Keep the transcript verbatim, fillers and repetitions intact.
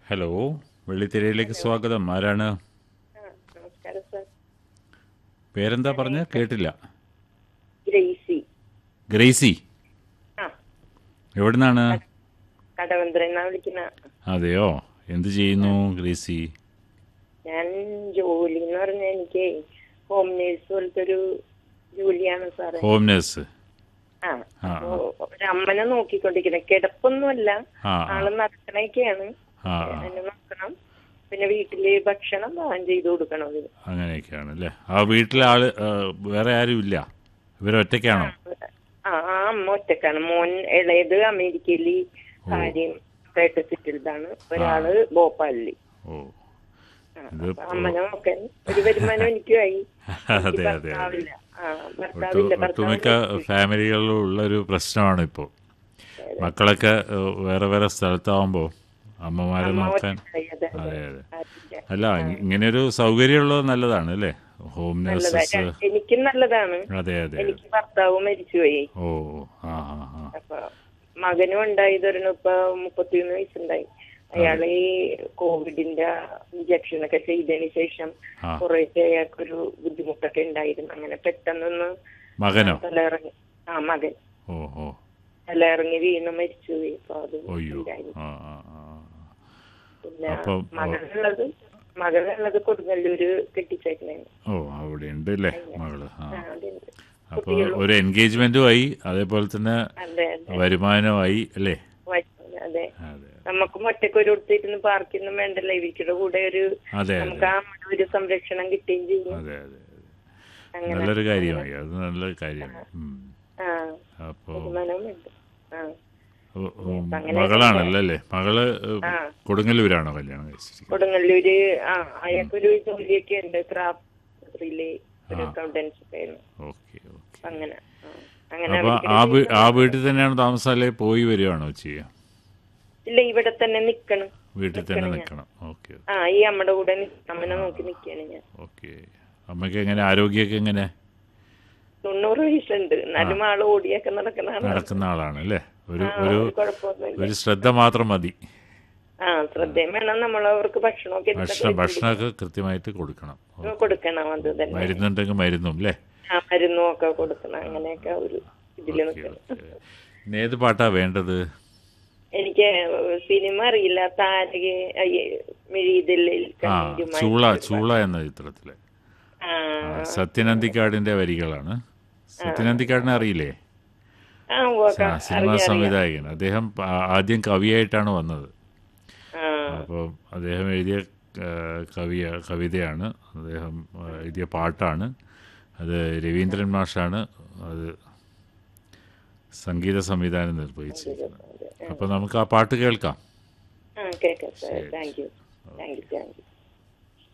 Hello, വെള്ളിത്തിരയിലേക്ക് hello. സ്വാഗതം. ആരാണ്? ആ, നമസ്കാരം സർ. പേരെന്താ ഞാനേ പറഞ്ഞ കേട്ടില്ല. ഗ്രേസി. ഗ്രേസി. ആ, എവിടുന്നാണ്? കട- കടവന്ത്ര എന്നാ വിളിക്കുന്ന. അതെയോ, എന്ത് ചെയ്യുന്നു ഗ്രേസി? ഞാൻ ജോലി എന്ന് പറഞ്ഞാൽ എനിക്ക് ഹോം നേഴ്സ് പോലത്തെ ഒരു ജോലിയാണ് സാറേ. Home nurse. ആ, ആ അപ്പോ ഒരു അമ്മനെ നോക്കിക്കൊണ്ടിരിക്കുന്നത്. കിടപ്പൊന്നുമല്ല, ആ ആ ആള് നടക്കണൊക്കെയാണ്. ആ എന്നെ നോക്കണം. പിന്നെ വീട്ടില് ഭക്ഷണം പാകം ചെയ്ത് കൊടുക്കണം അതിന്. അങ്ങനെയൊക്കെയാണ് അല്ലേ? ആ വീട്ടിലെ ആള് ആ, വേറെ ആരും ഇല്ല, ഇവരൊറ്റയ്ക്കാണോ? ആ ആ അമ്മ ഒറ്റക്കാണ്. മോൻ ഇളയത് അമേരിക്കയില് ഓ കാര്യം ആയിട്ട് സെറ്റിൽഡാണ്. ആ ഒരാള് ഭോപ്പാലില്. ഓ ആ, ഇത് അപ്പൊ അമ്മനെ നോക്കാൻ ഒരു വരുമാനം എനിക്കുമായി. എനിക്ക് അതെ അതെ അതെ. ഭർത്താവില്ല. ആ, ഒട്ടു ഭർത്താവില്ല. ഭർത്താവ് ഒട്ടുമിക്ക മരിച്ചുപോയി. ഫാമിലികളിലും ഉള്ളൊരു പ്രശ്നമാണ് ഇപ്പോൾ. അതെ. മക്കളൊക്കെ ഏഹ്, വേറെ വേറെ സ്ഥലത്താവുമ്പോൾ അമ്മമാരെ അമ്മ നോക്കാൻ. ഒറ്റക്കായി. അതെ അതെ. അതെ അതെ. ആരുമില്ല. അല്ല, ആ, ഇ- ഇങ്ങനെയൊരു സൗകര്യമുള്ളത് നല്ലതാണ് അല്ലേ? ഹോം നല്ലതാ. നഴ്സസ്. ര- എനിക്കും നല്ലതാണ്. അതെ അതെ അതെ. എനിക്ക് ഭർത്താവ് മരിച്ചുപോയി. ഓ, ആ ആ ആ. അപ്പൊ മകനും ഉണ്ടായി. ഇതൊരെണ്ണം ഇപ്പൊ മുപ്പത്തിയൊന്ന് വയസ്സുണ്ടായി. അതെ. അയാള് ഈ കോവിഡിന്റെ ഇഞ്ചക്ഷൻ ഒക്കെ ചെയ്തതിന് ശേഷം ആ, കുറേശ്ശെ അയാൾക്കൊരു ബുദ്ധിമുട്ടൊക്കെ ഉണ്ടായിരുന്നു. അങ്ങനെ പെട്ടെന്നൊന്ന് ആ, മകനോ? തലയിറങ്ങി. ആ, മകൻ ഓ ഓ. തലയിറങ്ങി വീണ് മരിച്ചുപോയി. അപ്പൊ അത് ഒയ്യോ. ഉണ്ടായിരുന്നു. ആ ആ ആ. പിന്നെ അപ്പം ഓ മകനുള്ളത് മകനുള്ളത് കൊടുങ്ങല്ലൂര് കെട്ടിച്ചേക്കണേന്. ഓ, അവിടെ ഉണ്ട് അല്ലേ അങ്ങനെ. മകള്? ആ. ആ, അതുണ്ട്. അപ്പോൾ കുട്ടികളും. ഒരു എൻഗേജ്മെൻറ്റുമായി അതേപോലെ തന്നെ അതെ അതെ. വരുമാനമായി അല്ലേ? വ- അതെ. അതെ നമുക്കും ഒറ്റയ്ക്ക് ഒരു ഒരിടത്തിരുന്ന് പാർക്കൊന്നും വേണ്ടല്ലോ. ഇവയ്ക്കുടെ കൂടെ ഒരു അതെ നമുക്ക് അതെ ആ ഒരു സംരക്ഷണം കിട്ടുകയും ചെയ്യും. അതെ അതെ അതെ. അങ്ങനെ നല്ലൊരു അങ്ങനെ. കാര്യമായി, അത് നല്ലൊരു കാര്യമായി. ഉം. ആ, അപ്പോൾ വരുമാനവും ഉണ്ട്. ആ, ഉ- പിന്നെ ഉം, അപ്പൊ അങ്ങനെയാണ് എന്റെ. മകളാണല്ലോ അല്ലേ? മകള് ഏഹ്, ആ, കൊടുങ്ങല്ലൂരാണോ കല്യാണം കഴിച്ചിരിക്കുന്നത്? കൊടുങ്ങല്ലൂര്. ആ, അയാൾക്കൊരു ജോലിയൊക്കെ ഉണ്ട്. ക്രാഫ്റ്റില് ആ, ഒരു അക്കൗണ്ടൻസ് ഒക്കെ ആയിരുന്നു. Okay okay. അങ്ങനെ. ആ, അങ്ങനെ അപ്പോൾ അവർക്കിടെ ആ വീ ആ ജീവിതം. വീട്ടിൽ തന്നെയാണ് താമസം, അല്ലെ പോയി വരികയാണോ ചെയ്യുക? ഇല്ല, ഇവിടെ തന്നെ നിക്കണം. വീട്ടിൽ തന്നെ നിക്കണം ഞാൻ. നിൽക്കണം. ഓക്കെ ആ, ഈ അമ്മയുടെ കൂടെ നി- അമ്മനെ നോക്കി നിൽക്കുകയാണ് ഞാൻ. ഓക്കെ. അമ്മയ്ക്ക് എങ്ങനെ, ആരോഗ്യമൊക്കെ എങ്ങനെ? തൊണ്ണൂറ് വയസ്സുണ്ട്. ആ, എന്നാലും ആള് ഓടിയൊക്കെ നടക്കുന്ന ആളാണ്. നടക്കുന്ന ആളാണ് അല്ലേ? ഒരു ആ, ഒരു ഒരു കുഴപ്പമൊന്നുമില്ല. ഒരു ശ്രദ്ധ മാത്രം മതി. ആ, ശ്രദ്ധയും വേണം. നമ്മളവർക്ക് ഭക്ഷണമൊക്കെ എടുത്തൊക്കെ ഭക്ഷണം വെച്ച് കൊടുക്കണം. ഭക്ഷണമൊക്കെ കൃത്യമായിട്ട് കൊടുക്കണം. ഒക്കെ ഓക്കെ. കൊടുക്കണം. അത് തന്നെ. മരുന്നുണ്ടെങ്കിൽ മരുന്നും അല്ലേ? ആ, മരുന്നും ഒക്കെ കൊടുക്കണം. അങ്ങനെയൊക്കെ ഒരു ഇതില് ഓക്കെ നിൽക്കണം. ഓക്കെ. ഇനി ഏത് പാട്ടാ വേണ്ടത്? എനിക്ക് സിനിമ അറിയില്ല. താരകെ മിഴിതില്ലിൽ ആ, കണ്ണീരുമായി ചൂള ഒരു ചൂള പാട്ട്. എന്ന ചിത്രത്തിലെ ആ, ആ, സത്യനന്ദിക്കാടിൻ്റെ വരികളാണ്. ആ, സത്യനന്ദിക്കാടിനെ അറിയില്ലേ? ആ, ഉവ്വ് സ- ക- സിനിമാ അറിയാം അറിയാം. സംവിധായകൻ. അദ്ദേഹം ആ- ആദ്യം കവിയായിട്ടാണ് വന്നത്. ആ, അപ്പോൾ അദ്ദേഹം എഴുതിയ ആ, കവിയ കവിതയാണ്, അദ്ദേഹം ആ, എഴുതിയ പാട്ടാണ്. അത് രവീന്ദ്രൻ മാഷാണ് അത് സംഗീത സംവിധാനം നിർവഹിച്ചിരിക്കുന്നത്. അതെ. അപ്പോൾ നമുക്ക് ആ പാട്ട് കേൾക്കാം. ആ, കേൾക്കാം സാർ. ശരി. Thank you. Thank you thank you